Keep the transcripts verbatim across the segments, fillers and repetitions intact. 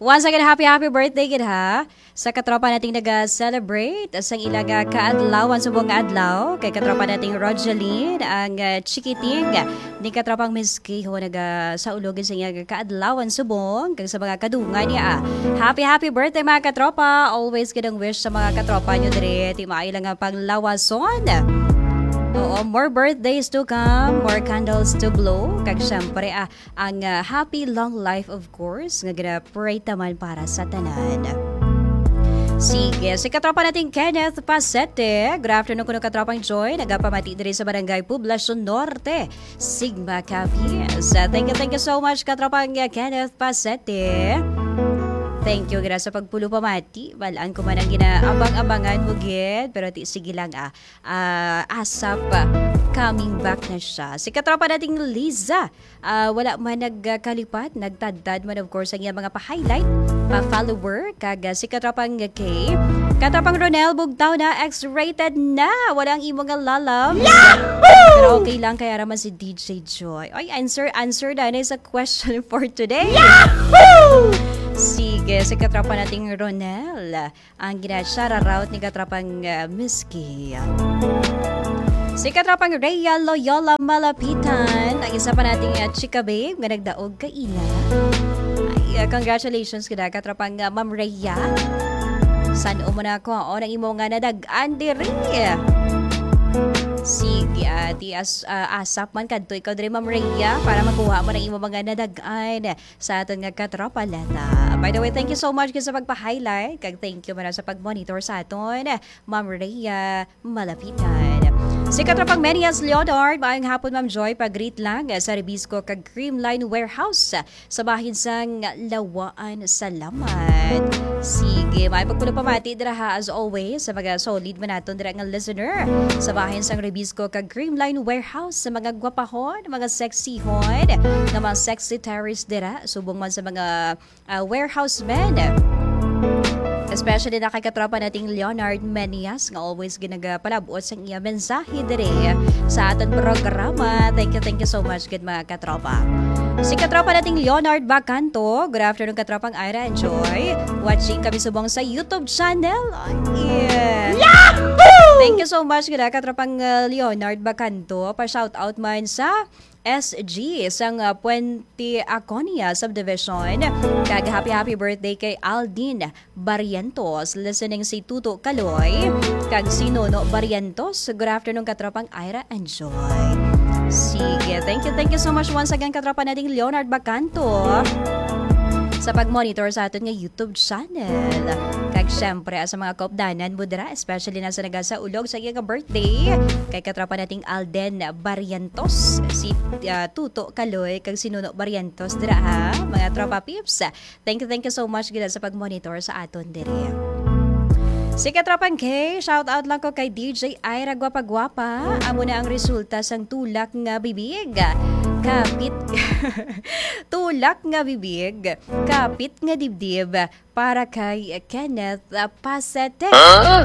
Once again, happy happy birthday gid ha. Sa katropa nating naga-celebrate sa ilang uh, kaadlawan subong nga adlaw kay katropa nating Rogeline ang uh, chikiting ni katropang Miss K ho naga sa ulogin sa iyang kaadlawan subong kag sa mga kadungan niya. Happy happy birthday mga katropa. Always gidang wish sa mga katropa nyo dire ti maailang nga panglawason. Oo, more birthdays to come, more candles to blow. Kag syempre, ah, ang uh, happy long life of course, nga gina-pray taman para sa tanan. Sige, si katropa nating Kenneth Pasete. Good afternoon kuno katropang Joy. Nagapamati diri sa Barangay Poblacion Norte, Sigma Capiz. Thank you, thank you so much katropang Kenneth Pasete. Thank you, gra sa pagpulo pamati. Walaan ko man ang ginaabang-abangan mo, gid. Pero ti, sige lang ah. Uh, asap, uh, coming back na siya. Si katropa nating Liza. Uh, wala man nagkalipat. Nagtadtad man of course ang iyang mga pa-highlight. Pa-follower. Kag si katropang Kay. Katropang Ronel Bugtaw na. X-rated na. Walang imong lalam. Yahoo! Pero okay lang kaya raman si D J Joy. Ay, answer, answer na. Ano sa question for today? Yahoo! Sige, si katropa nating Ronel, ang ginasararout ni katrapang uh, Miss Kay. Si katrapang Rhea Loyola Malapitan, ang isa pa nating uh, chika babe, nga nagdaog ka ila. Ay, uh, congratulations kita katrapang uh, Ma'am Rhea. San umuna ko o nang imo nga nadag-an diri. Sige, uh, ti as, uh, asap man kadto ikaw diri Ma'am Rhea para makuha mo ng imo mga nadag-an sa aton nga katropa lata. By the way, thank you so much sa pagpa-highlight kag thank you man sa pag-monitor sa aton Ma'am Rhea Malapitan. Si katropang Menias Leonard, maayong hapon Ma'am Joy, pag-greet lang sa Rebisco kag Creamline Warehouse sa bahin sang Lawaan. Salamat. Sige, may pagpulo pamati dira ha as always sa mga solid man naton dira nga listener sa bahin sang Rebisco kag Creamline Warehouse sa mga gwapahon, mga sexyhon, nga mga sexy terrace dira subong man sa mga uh, warehouse men. Especially na kay katropa nating Leonard Menias nga always ginagapalabot sa iya mensahe dire sa aton programa. Thank you, thank you so much good mga katropa. Si katropa nating Leonard Bacanto. Good afternoon katropang Ira and Joy. Watching kami subong sa YouTube channel. Yeah. Yahoo! Thank you so much good katropang uh, Leonard Bacanto. Pa-shout out man sa S G sang uh, Puente Aconia Subdivision. Kag happy happy birthday kay Aldin Barrientos. Listening si Tuto Kaloy. Kag si Nono Barrientos. Good afternoon katropang Ira and Joy. Sige, thank you, thank you so much once again katropa nating Leonard Bacanto sa pag-monitor sa aton nga YouTube channel. Kag syempre sa mga kaupdanan mo dira, especially na sa nagasa ulog sa iyang birthday kay katropa nating Alden Barrientos, si uh, Tuto Kaloy kag si Nuno Barrientos dira ha, mga tropa pips. Thank you, thank you so much gid sa pag-monitor sa aton dire. Si katropang K, shout out lang ko kay D J Ira Gwapa-Gwapa. Amo na ang resulta sang tulak nga bibig. Kapit tulak nga bibig, kapit nga dibdib para kay Kenneth Pasete. Huh?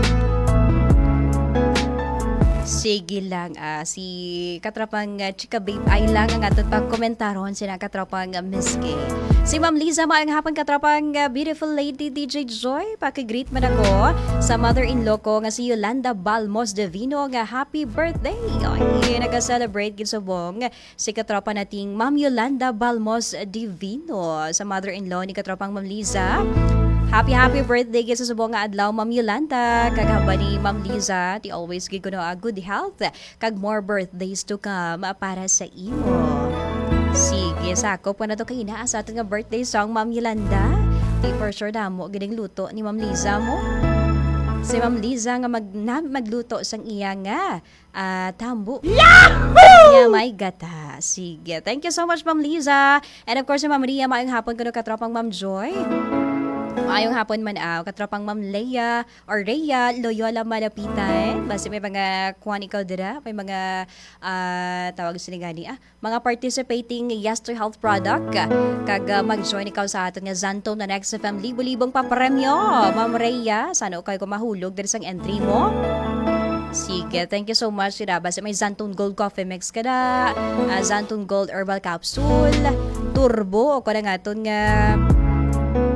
Sige lang, uh, si katrapang uh, Chika Babe ay lang ang atot pagkomentaron sina katrapang uh, Miss K. Si Ma'am Liza, maayong hapon katrapang uh, beautiful lady D J Joy. Pakigreet man ako sa mother-in-law ko nga si Yolanda Balmos Divino nga happy birthday. Ay, nag-celebrate gisubong si katrapa nating Ma'am Yolanda Balmos Divino sa mother-in-law ni katrapang Ma'am Liza. Happy happy birthday gid sa subong nga adlaw Ma'am Yolanda. Kag haba ni Ma'am Liza, ti always gid kuno a good health kag more birthdays to come para sa imo. Sige, sakop pa na to kay naa sa aton nga birthday song Ma'am Yolanda. Ti for sure damo gining luto ni Ma'am Liza mo. Si Ma'am Liza nga mag na, magluto sang iya nga uh, tambo. Yahoo! Yeah, my gata. Sige, thank you so much Ma'am Liza. And of course si Ma'am Ria, maayong hapon kuno katropang Ma'am Joy. Maayong hapon man aw, katropang Ma'am Leia or Rhea Loyola Malapitan. Basta may mga kuhan ikaw dira, may mga uh, tawag sila gani ah, mga participating Yes to Health product. Kag uh, mag-join ikaw sa aton nga Zanto na Next F M libo-libong papremyo. Ma'am Rhea, sana kayo ko mahulog diri sang entry mo. Sige, thank you so much. Basta may Zanton Gold Coffee Mix ka na, uh, Zanton Gold Herbal Capsule, Turbo, o ka na nga nga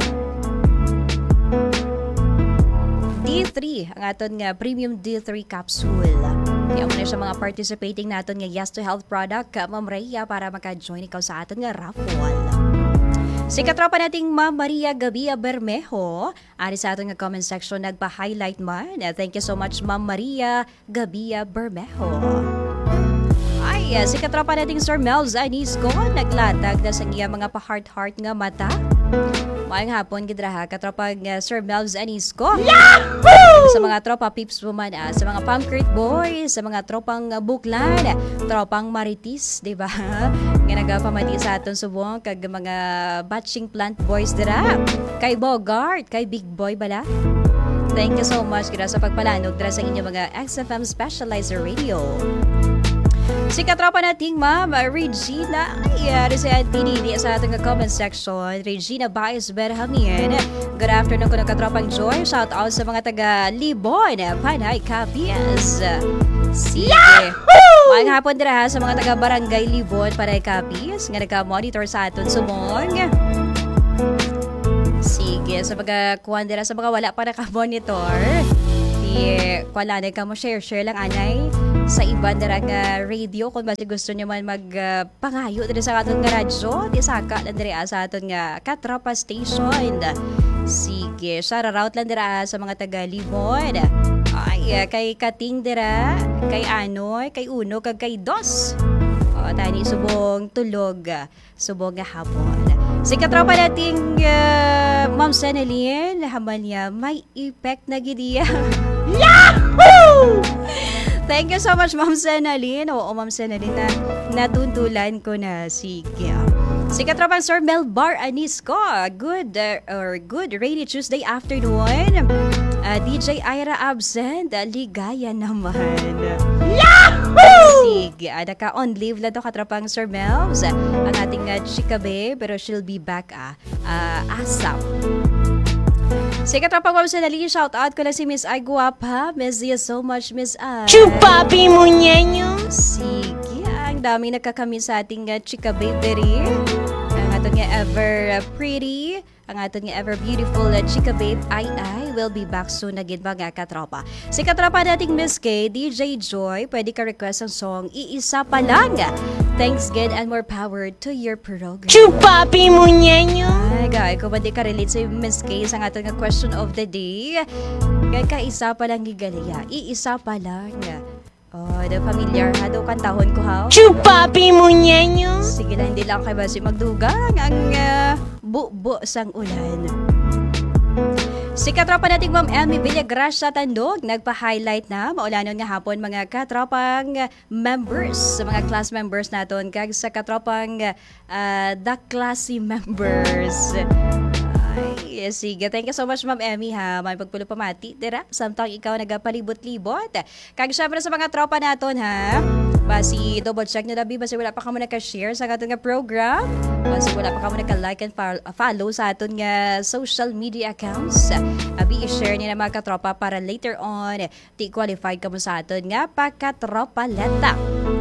three ang aton nga premium D three capsule. Kaya muna sa mga participating naton nga Yes to Health product, Ma'am Rhea, para maka-join ikaw sa aton nga raffle. Si katropa nating Ma'am Maria Gabia Bermejo, ari sa aton nga comment section nagpa-highlight man. Thank you so much, Ma'am Maria Gabia Bermejo. Ay, si katropa nating Sir Melz Anisco, naglatag na sa iya mga pa-heart-heart nga mata. Maayong hapon, gidraha, katropa nga Sir Melz Anisco. Yahoo! Sa mga tropa peeps woman, ah, sa mga Pamkert boys, sa mga tropang uh, buklan, tropang maritis, di ba? Nga nagapamati sa aton subong, kag mga batching plant boys dira. Kay Bogart, kay Big Boy bala. Thank you so much, gira sa pagpalanog dira sa inyo mga X F M Specializer Radio. Si katropa nating Ma'am Regina, ay, uh, sa pinili sa ating comment section, Regina Baez Berhangin. Good afternoon ko ng katropang Joy. Shout out sa mga taga Libon, Panay, Capias. Sige. Maayong hapon dira sa mga taga Barangay Libon, Panay, Capias, nga nagka-monitor sa aton sumong. Sige, sa mga kuwan dira sa mga wala pa naka-monitor, di wala na ka mo share-share lang anay sa iba na nga radio kung basi gusto nyo man magpangayo uh, dito sa aton nga radyo, di saka lang diri sa aton nga Katropa Station. Sige, shoutout lang diri sa mga taga Libon. Ay, kay Kating dira, kay Anoy, kay Uno, kag kay Dos. O, tani subong tulog, subong nga hapon. Si katropa nating uh, Ma'am Senelin, haman niya, may effect na gidiya. Yahoo! Thank you so much, Ma'am Senelin. Oo, Ma'am Senelin, na natuntulan ko na. Sige. Si katropang Sir Mel Bar Anisco, good uh, or good rainy Tuesday afternoon. Uh, D J Ira absent, uh, ligaya naman. Yahoo! Sige, uh, naka-on leave lang to katropang Sir Mel's. Uh, ang ating uh, chikabe, pero she'll be back ah, uh, asap. Sige, tropang Ma'am Senelin, shout out ko lang si Miss Ay Guapa. Miss you so much, Miss Ay. Chupapi mo niya. Sige, ang dami nakakami sa ating uh, chika baby. Ang ating nga ever uh, pretty, ang ating nga ever beautiful uh, chika babe, Ay Ay, will be back soon again mga katropa. Si katropa nating Miss K, D J Joy, pwede ka request ang song Iisa Pa Lang. Thanks again and more power to your program. Chupapi mo niya. Ay, gay, kung ba di ka relate sa Miss K sa ating nga question of the day, kaya ka isa pa lang gigaliya, iisa pa lang. Oh, the familiar ha, daw kantahon ko ha. Chupapi mo niya. Sige lang, hindi lang kayo basi magdugang ang uh, bu-bu sang ulan. Si katropa nating Ma'am Emmy Villagracia Tandog, nagpa-highlight na maulanon nga hapon mga katropang members, sa mga class members naton, kag sa katropang uh, the classy members. Ay, sige. Thank you so much, Ma'am Emmy, ha. May pagpulo pamati. Dira, samtang ikaw nagapalibot-libot. Kag syempre sa mga tropa naton, ha. Basi, double check nyo labi. Basi wala pa ka mo naka-share sa aton nga program. Basi wala pa ka mo naka-like and follow sa aton nga social media accounts. Abi, i-share niya na mga katropa para later on, ti qualified ka mo sa aton nga pagkatropa leta.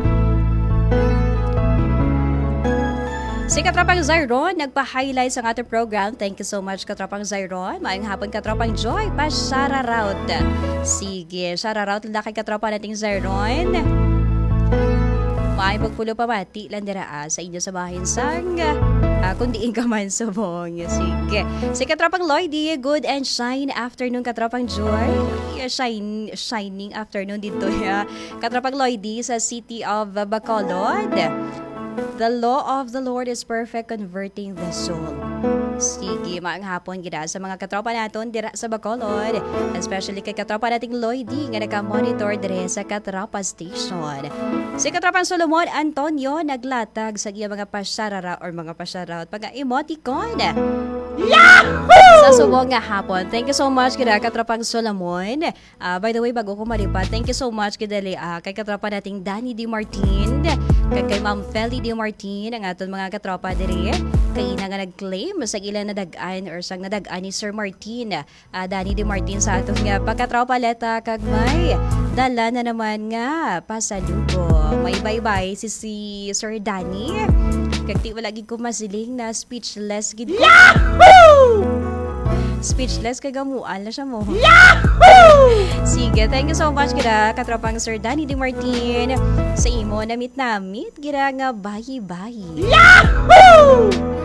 Si Katropang Zyron, nagpa-highlight sa ating program. Thank you so much, Katropang Zyron. Maayong hapon, Katropang Joy. Pa-shoutout. Sige, shoutout lang kay Katropa nating Zyron. Maayong pagpulo pa mati lang dira sa inyo sa bahin sang uh, kung diin ka man subong. Sige. Si Katropang Lloydie, good and shine afternoon, Katropang Joy. Shine, shining afternoon dito. Ya. Katropang Lloydie sa City of Bacolod. The law of the Lord is perfect, converting the soul. Sige, maang hapon gina sa mga katropa naton dira sa Bacolod, especially kay katropa nating Lloydie nga naka-monitor dire sa Katropa Station. Si Katropang Solomon Antonio naglatag sa iya mga pasyarara or mga pasyaraut pag emoticon. Yahoo! Sa subong nga hapon. Thank you so much gina Katropang Solomon. Uh, by the way, bago ko malipat, thank you so much gina uh, kay katropa nating Danny Di Martin, kay, kay Ma'am Feli Di Martin, ang aton mga katropa dire. Kay ina nga nag-claim sa ilan na dag-an or sang nadag-an ni Sir Martin. Uh, Danny Di Martin sa aton nga pagkatropa leta kag may dala na naman nga pasalubo. May bye-bye si, si Sir Danny. Kag ti wala gid ko masiling na speechless gid. Yahoo! Speechless kay gamuan na siya mo. Yahoo! Sige, thank you so much gira katropang Sir Danny Di Martin. Sa imo namit namit gira nga bayi-bayi. Yahoo!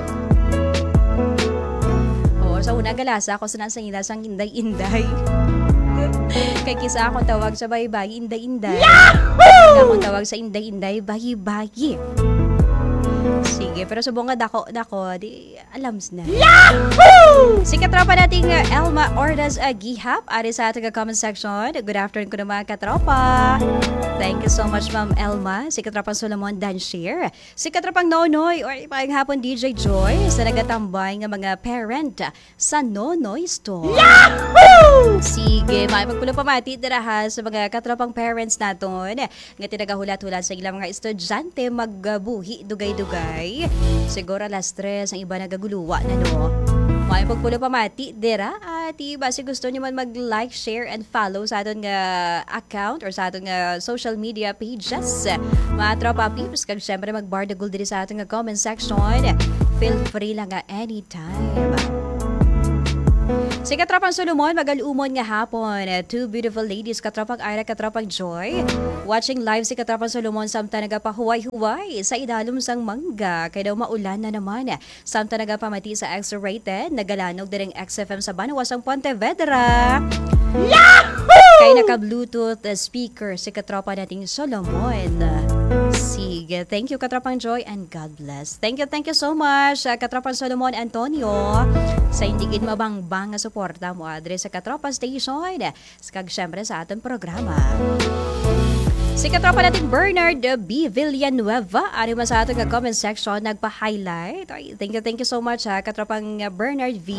Oo, sa una galasa ako sa nasa ila sang inday-inday. Kay kisa akong tawag sa bayi-bayi, inday-inday. Yahoo! Akong tawag sa inday-inday, bayi-bayi. Sige, pero subong nga dako, dako, di alams na. Yahoo! Si katropa nating uh, Elma Ordaz Agihap, ari sa ating comment section. Good afternoon ko na mga katropa. Thank you so much, Ma'am Elma. Si katropang Solomon Danshire. Si katropang Nonoy, or ipang hapon D J Joy, sa nagatambay ng mga parent sa Nonoy Store. Yahoo! Sige, may magpulo pamati diraha sa mga katropang parents naton nga tinagahulat-hulat sa ilang mga estudyante magbuhi dugay-dugay. Siguro alas tres ang iba nagaguluwa na no. May pagpulo pamati dira at iba si gusto niyo man mag-like, share and follow sa aton nga account or sa aton nga social media pages. Mga tropa peeps, kag syempre mag-bardagul diri sa aton nga comment section. Feel free lang nga anytime. Si Katropang Solomon, magalumon nga hapon. Two beautiful ladies, Katropang Ira, Katropang Joy. Watching live si Katropang Solomon, samta nagapahuway-huway sa idalom sang mangga. Kaya daw maulan na naman. Samta nagapamati sa X-rated, nagalanog din ang X F M sa Banawasang Pontevedra. Yahoo! Kaya naka-Bluetooth speaker si Katropa nating Solomon. Sige, thank you Katropang Joy and God bless. Thank you, thank you so much uh, Katropang Solomon Antonio sa hindi gid mabangbang nga suporta mo address sa Katropa Station. Kag syempre sa ating programa. Si Katropa natin Bernard B. Villanueva, ari man sa ating comment section nagpa-highlight. Thank you, thank you so much ha Katropang Bernard V.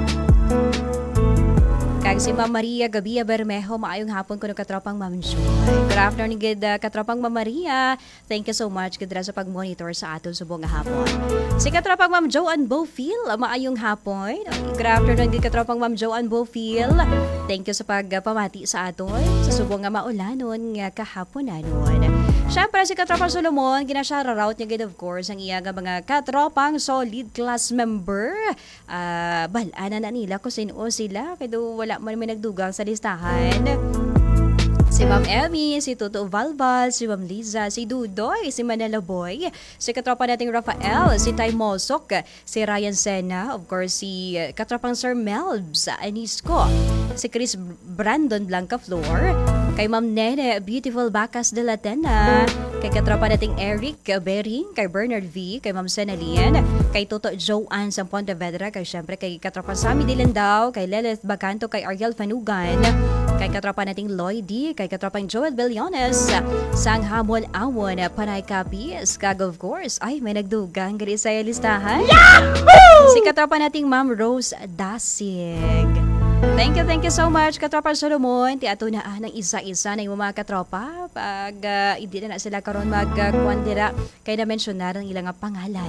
Kag si Ma'am Maria Gabia Bermejo, maayong hapon ko ng katropang Ma'am Joy. Good afternoon, good uh, katropang Ma'am Maria. Thank you so much, good sa pag-monitor sa aton subong nga hapon. Si katropang Ma'am Joanne Bofil, maayong hapon. Good afternoon, good katropang Ma'am Joanne Bofil. Thank you sa pagpamati sa aton sa subong nga maulanon nga kahapon nanon. Siyempre, si Katropang Solomon, ginashoutout niya gid of course ang iya nga mga katropang solid class member. Uh, balana na nila kung sino sila, kaya wala man may nagdugang sa listahan. Si Ma'am Emmy, si Toto Valval, si Ma'am Liza, si Dudoy, si Manila Boy, si katropa nating Rafael, si Tay Mosok, si Ryan Sena, of course si uh, katropang Sir Melbs Anisco, si Chris Brandon Blanca Flor, kay Ma'am Nene Beautiful Bacas de la Tena, kay katropa nating Eric Bering, kay Bernard V, kay Ma'am Senalien, kay Toto Joanne sa Pontevedra, kay syempre kay katropa Sammy Dilendao, kay Lilith Bacanto, kay Ariel Fanugan, kay katropa nating Lloydie, kay katropang Joel Belliones, sang Hamol Awon, Panay Capis, kag of course, ay may nagdugang gari sa listahan. Yahoo! Si katropa nating Ma'am Rose Dasig. Thank you, thank you so much, katropa Solomon. Ti ato na ah, ng isa-isa na yung mga katropa. Pag uh, hindi na, na sila karon mag-kwandira, kay na-mention na rin ilang pangalan.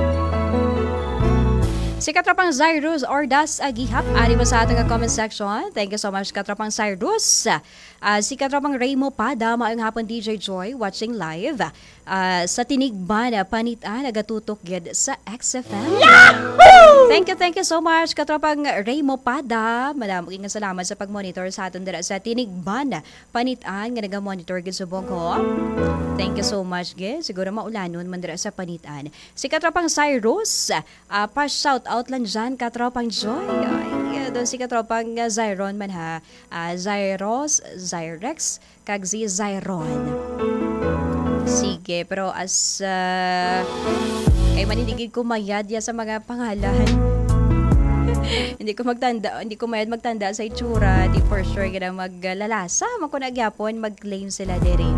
Si Katropang Cyrus Ordas Agihap, ari mo sa ating comment section. Thank you so much, Katropang Cyrus. Uh, si Katropang Raymo Pada, maayong hapon D J Joy, watching live. Uh, sa Tinigban, panita, nagatutok gid sa X F M. Yahoo! Thank you, thank you so much, Katropang Raymo Pada. Maraming nga salamat sa pag-monitor sa aton dira sa Tinigban. Panitaan, nga naga-monitor gid subong ko. Thank you so much, gid. Siguro maulanon man dira sa panitaan. Si Katropang Cyrus, uh, pa-shout out lang dyan, Katropang Joy. Ay, doon si Katropang uh, Zyron man ha. Uh, Zyros, Zyrex, kag si Zyron. Sige, pero as uh, kay manindigid ko mayad ya sa mga pangalan. Hindi ko magtanda, hindi ko mayad magtanda sa itsura. Di for sure gina maglalasa. Uh, Makunagyapon, mag-claim sila diri.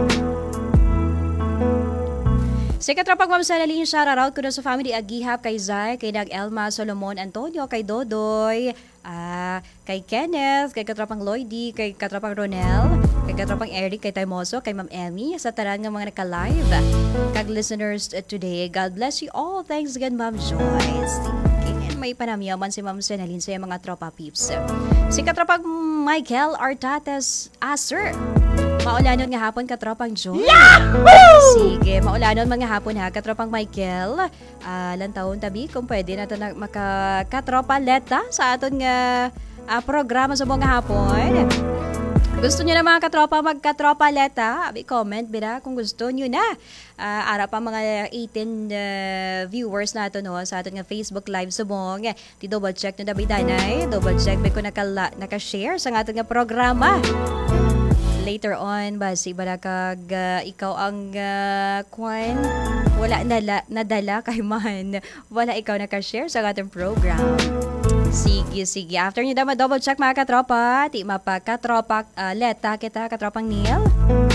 Si katropang Ma'am Sanalin, shoutout ko na sa family Agihap, kay Zay, kay Nag Elma, Solomon, Antonio, kay Dodoy, uh, kay Kenneth, kay katropang Lloydie, kay katropang Ronel, kay katropang Eric, kay Taimoso, kay Ma'am Emmy, sa taran ng mga naka-live, kag listeners today. God bless you all. Thanks again, Ma'am Joyce. May panamyaman si Ma'am Sanalin sa mga tropa peeps. Si katropang Michael Artates Aser, Maulanon nga hapon katropang Joy. Sige, maulanon mga hapon ha, katropang Michael. Uh, lantawon tabi kung pwede na ito na makakatropa leta sa aton nga uh, programa sa mga hapon. Gusto nyo na mga katropa magkatropa leta, abi comment bida kung gusto nyo na. Uh, ara pa mga eighteen uh, viewers nato no sa aton nga Facebook live subong. Di double check nyo dabi danay, double check ba ko nakala, naka-share sa aton nga programa. Later on, basi bala kag uh, ikaw ang uh, kwan, wala nala, nadala kay man, wala ikaw naka-share sa ating program. Sige, sige. After nyo daw ma-double check mga katropa, di mapakatropa uh, leta kita katropang Neil.